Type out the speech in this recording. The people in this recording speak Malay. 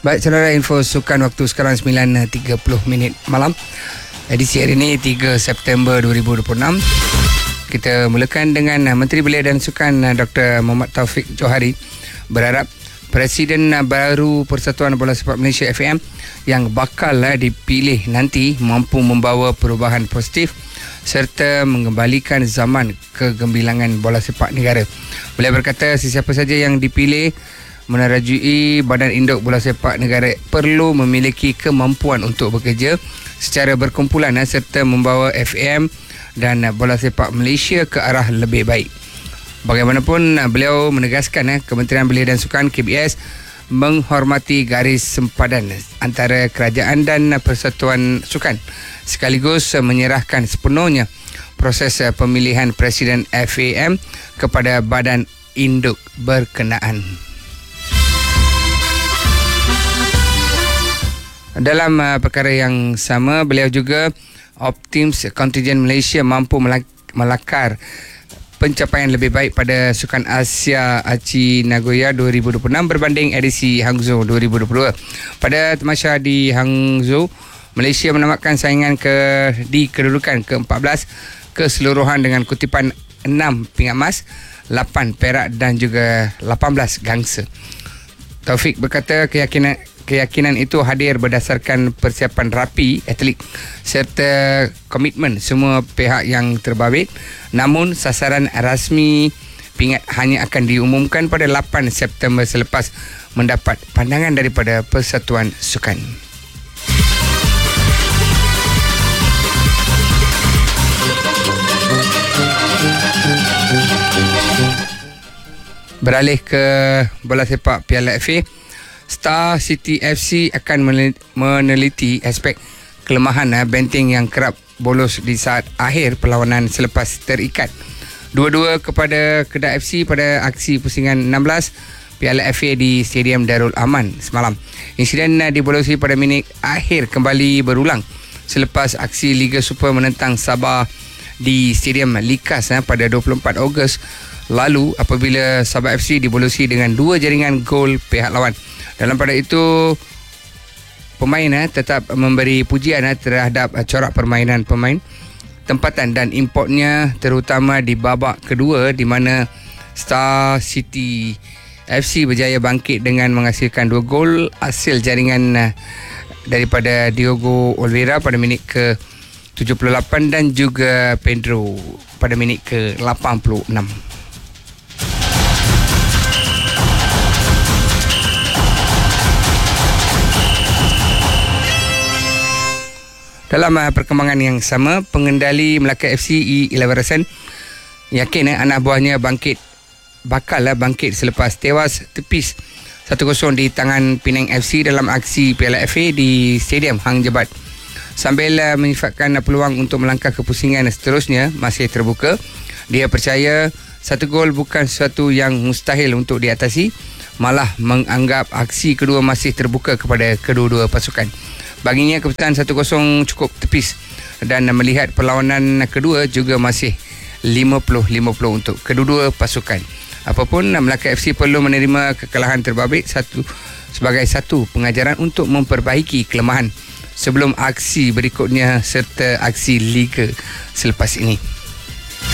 Baik, saudara, info sukan waktu sekarang 9.30 malam. Edisi hari ini 3 September 2026. Kita mulakan dengan Menteri Belia dan Sukan Dr. Mohammad Taufik Johari berharap Presiden baru Persatuan Bola Sepak Malaysia FAM yang bakal dipilih nanti mampu membawa perubahan positif serta mengembalikan zaman kegembilangan bola sepak negara. Beliau berkata sesiapa saja yang dipilih menerajui Badan Induk Bola Sepak Negara perlu memiliki kemampuan untuk bekerja secara berkumpulan serta membawa FAM dan bola sepak Malaysia ke arah lebih baik. Bagaimanapun, beliau menegaskan Kementerian Belia dan Sukan KBS menghormati garis sempadan antara kerajaan dan Persatuan Sukan sekaligus menyerahkan sepenuhnya proses pemilihan Presiden FAM kepada Badan Induk berkenaan. Dalam perkara yang sama, beliau juga optimis kontingen Malaysia mampu melakar pencapaian lebih baik pada Sukan Asia Aichi Nagoya 2026 berbanding edisi Hangzhou 2022. Pada tamasya di Hangzhou, Malaysia menamatkan saingan di kedudukan ke-14 keseluruhan dengan kutipan 6 pingat emas, 8 perak dan juga 18 gangsa. Taufik berkata keyakinan itu hadir berdasarkan persiapan rapi atlet serta komitmen semua pihak yang terbabit. Namun sasaran rasmi pingat hanya akan diumumkan pada 8 September selepas mendapat pandangan daripada Persatuan Sukan. Beralih ke bola sepak Piala FA, Star City FC akan meneliti aspek kelemahan benteng yang kerap bolos di saat akhir perlawanan selepas terikat 2-2 kepada Kedah FC pada aksi pusingan 16 Piala FA di Stadium Darul Aman semalam. Insiden dibolosi pada minit akhir kembali berulang selepas aksi Liga Super menentang Sabah di Stadium Likas pada 24 Ogos lalu apabila Sabah FC dibolosi dengan 2 jaringan gol pihak lawan. Dalam pada itu, pemain tetap memberi pujian terhadap corak permainan pemain, tempatan dan importnya terutama di babak kedua di mana Star City FC berjaya bangkit dengan menghasilkan 2 gol hasil jaringan daripada Diogo Oliveira pada minit ke-78 dan juga Pedro pada minit ke-86. Dalam perkembangan yang sama, pengendali Melaka FC E11 yakin anak buahnya bakal bangkit selepas tewas tepis 1-0 di tangan Penang FC dalam aksi Piala FA di Stadium Hang Jebat. Sambil menyifatkan peluang untuk melangkah ke pusingan seterusnya masih terbuka, dia percaya 1 gol bukan sesuatu yang mustahil untuk diatasi, malah menganggap aksi kedua masih terbuka kepada kedua-dua pasukan. Baginya keputusan 1-0 cukup tepis dan melihat perlawanan kedua juga masih 50-50 untuk kedua-dua pasukan. Apapun, Melaka FC perlu menerima kekalahan terbabit sebagai satu pengajaran untuk memperbaiki kelemahan sebelum aksi berikutnya serta aksi Liga selepas ini.